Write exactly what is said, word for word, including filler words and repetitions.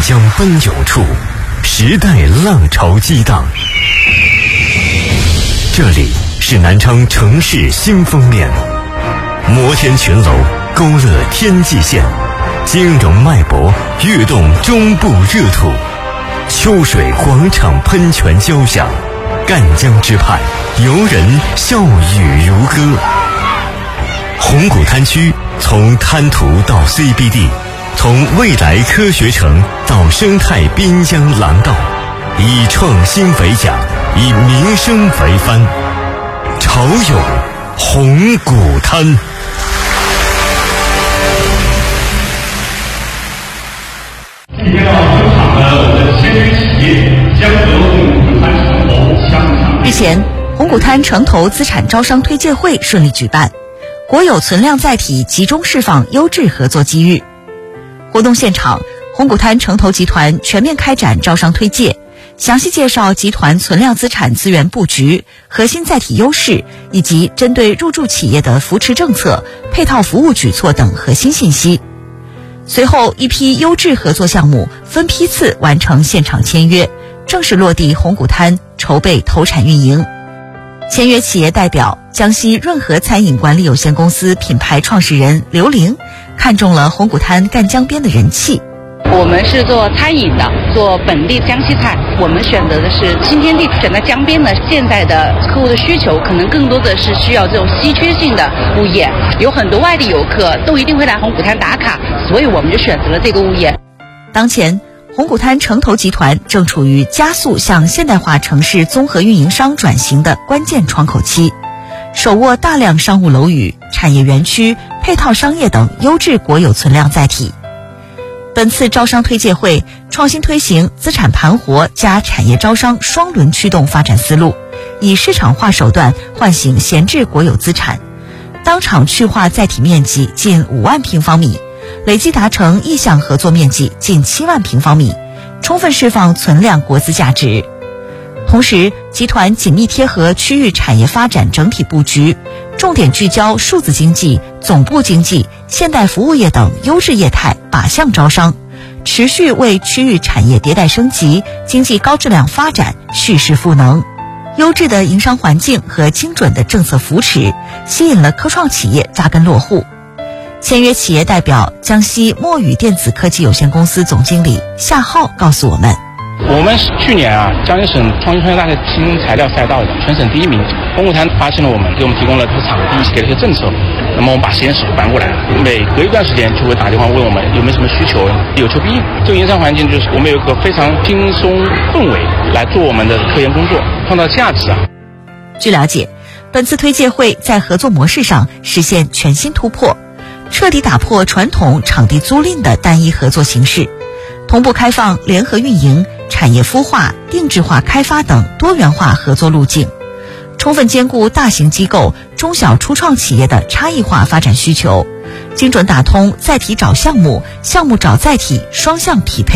江奔涌处，时代浪潮激荡。这里是南昌城市新封面，摩天群楼勾勒天际线，金融脉搏跃动中部热土，秋水广场喷泉交响，赣江之畔游人笑语如歌。红谷滩区从滩涂到 C B D， 从未来科学城到生态滨江廊道，以创新为奖，以民生为帆。潮涌红谷滩。 今天要出场的我们的签约企业将和红谷滩城投相场。 日前，红谷滩城投资产招商推介会顺利举办，国有存量载体集中释放优质合作机遇。活动现场，红谷滩城投集团全面开展招商推介，详细介绍集团存量资产资源布局、核心载体优势以及针对入驻企业的扶持政策、配套服务举措等核心信息。随后，一批优质合作项目分批次完成现场签约，正式落地红谷滩筹备投产运营。签约企业代表江西润和餐饮管理有限公司品牌创始人刘玲看中了红谷滩赣江边的人气。 我们是做餐饮的，做本地江西菜，我们选择的是新天地，选在江边的。现在的客户的需求可能更多的是需要这种稀缺性的物业，有很多外地游客都一定会来红谷滩打卡，所以我们就选择了这个物业。 当前，红谷滩城投集团正处于加速向现代化城市综合运营商转型的关键窗口期，手握大量商务楼宇、产业园区、配套商业等优质国有存量载体。本次招商推介会创新推行资产盘活加产业招商双轮驱动发展思路，以市场化手段唤醒闲置国有资产，当场去化载体面积近五万平方米，累计达成意向合作面积近七万平方米，充分释放存量国资价值。同时，集团紧密贴合区域产业发展整体布局，重点聚焦数字经济、总部经济、现代服务业等优质业态靶向招商，持续为区域产业迭代升级、经济高质量发展蓄势赋能。优质的营商环境和精准的政策扶持，吸引了科创企业扎根落户。签约企业代表江西墨宇电子科技有限公司总经理夏浩告诉我们， 我们去年啊，江西省创新创业大赛新材料赛道的全省第一名。红谷滩发现了我们，给我们提供了这个场地，给了一些政策。那么我们把实验室搬过来了，每隔一段时间就会打电话问我们有没有什么需求，有求必应。这个营商环境就是我们有一个非常轻松氛围来做我们的科研工作，创造价值啊。 据了解，本次推介会在合作模式上实现全新突破，彻底打破传统场地租赁的单一合作形式，同步开放联合运营、产业孵化、定制化开发等多元化合作路径，充分兼顾大型机构、中小初创企业的差异化发展需求，精准打通载体找项目、项目找载体双向匹配。